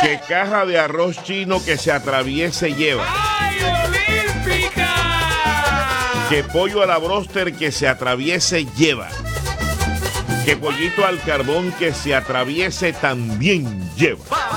¿Qué caja de arroz chino que se atraviese lleva? ¡Ay, olímpica! ¿Qué pollo a la bróster que se atraviese lleva? ¿Qué pollito al carbón que se atraviese también lleva?